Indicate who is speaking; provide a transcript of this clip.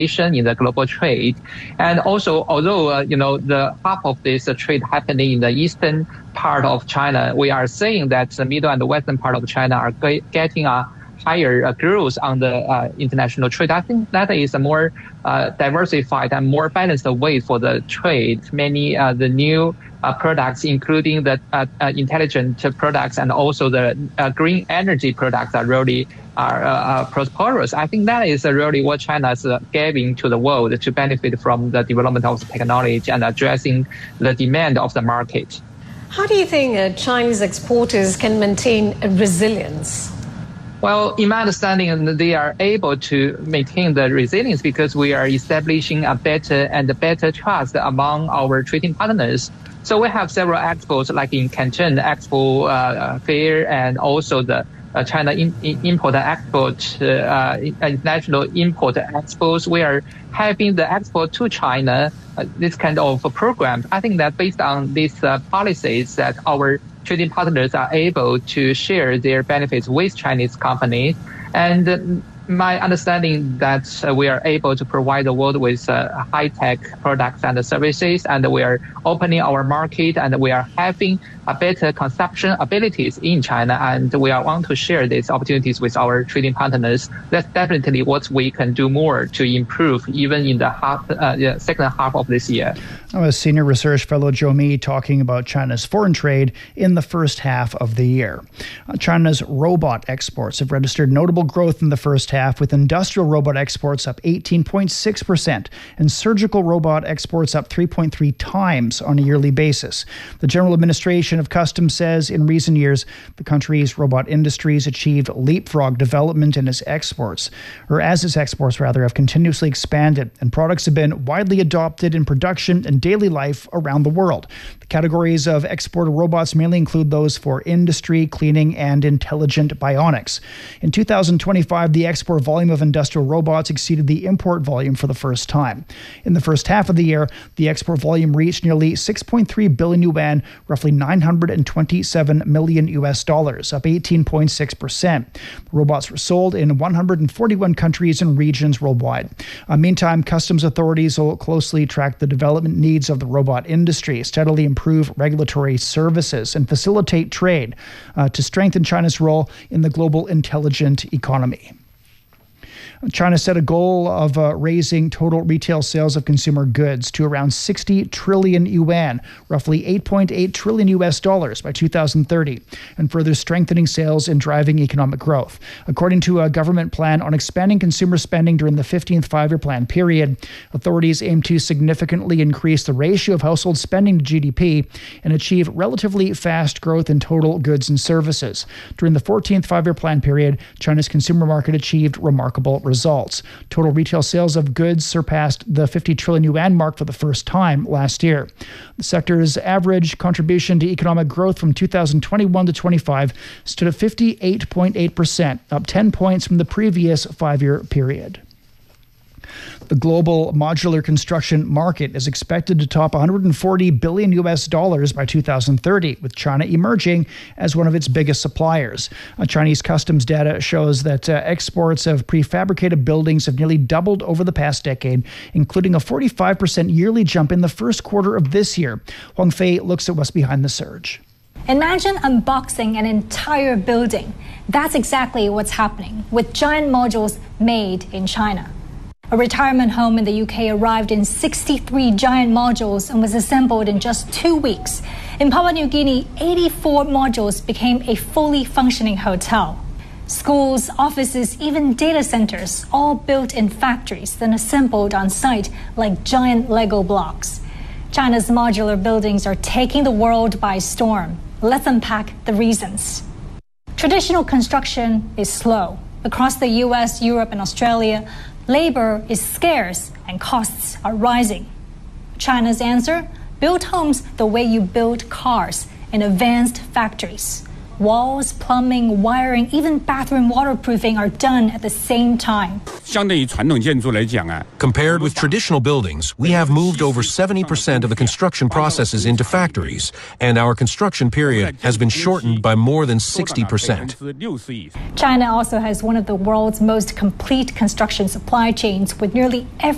Speaker 1: in the global trade. And also, although, the half of this trade happening in the eastern part of China, we are seeing that the middle and the western part of China are getting a higher growth on the international trade. I think that is a more diversified and more balanced way for the trade. Many the new products, including the intelligent products and also the green energy products, are really prosperous. I think that is really what China is giving to the world to benefit from the development of technology and addressing the demand of the market.
Speaker 2: How do you think Chinese exporters can maintain resilience?
Speaker 1: Well, in my understanding, they are able to maintain the resilience because we are establishing a better trust among our trading partners. So we have several expos, like in Canton Expo Fair, and also the China Import and Export International Import Expos. We are having the export to China, this kind of program. I think that based on these policies, that our trading partners are able to share their benefits with Chinese companies. And my understanding that we are able to provide the world with high-tech products and services, and we are opening our market, and we are having a better consumption abilities in China, and we want to share these opportunities with our trading partners. That's definitely what we can do more to improve even in the second half of this year.
Speaker 3: A senior research fellow Joe Mee talking about China's foreign trade in the first half of the year. China's robot exports have registered notable growth in the first half, with industrial robot exports up 18.6% and surgical robot exports up 3.3 times on a yearly basis. The General Administration of Customs says in recent years, the country's robot industries achieved leapfrog development in its exports, as its exports have continuously expanded, and products have been widely adopted in production and daily life around the world. The categories of exported robots mainly include those for industry, cleaning, and intelligent bionics. In 2025, the export volume of industrial robots exceeded the import volume for the first time. In the first half of the year, the export volume reached nearly 6.3 billion yuan, roughly $927 million, up 18.6%. Robots were sold in 141 countries and regions worldwide. Meantime, customs authorities will closely track the development needs of the robot industry, steadily improve regulatory services, and facilitate trade to strengthen China's role in the global intelligent economy. China set a goal of raising total retail sales of consumer goods to around 60 trillion yuan, roughly $8.8 trillion by 2030, and further strengthening sales and driving economic growth. According to a government plan on expanding consumer spending during the 15th five-year plan period, authorities aim to significantly increase the ratio of household spending to GDP and achieve relatively fast growth in total goods and services. During the 14th five-year plan period, China's consumer market achieved remarkable results. Total retail sales of goods surpassed the 50 trillion yuan mark for the first time last year. The sector's average contribution to economic growth from 2021 to 25 stood at 58.8%, up 10 points from the previous five-year period. The global modular construction market is expected to top $140 billion by 2030, with China emerging as one of its biggest suppliers. Chinese customs data shows that exports of prefabricated buildings have nearly doubled over the past decade, including a 45% yearly jump in the first quarter of this year. Huang Fei looks at what's behind the surge.
Speaker 4: Imagine unboxing an entire building. That's exactly what's happening with giant modules made in China. A retirement home in the UK arrived in 63 giant modules and was assembled in just 2 weeks. In Papua New Guinea, 84 modules became a fully functioning hotel. Schools, offices, even data centers, all built in factories, then assembled on site like giant Lego blocks. China's modular buildings are taking the world by storm. Let's unpack the reasons. Traditional construction is slow. Across the US, Europe, and Australia, labor is scarce and costs are rising. China's answer? Build homes the way you build cars, in advanced factories. Walls, plumbing, wiring, even bathroom waterproofing are done at the same time.
Speaker 5: Compared with traditional buildings, we have moved over 70% of the construction processes into factories, and our construction period has been shortened by more than 60%.
Speaker 4: China also has one of the world's most complete construction supply chains, with nearly every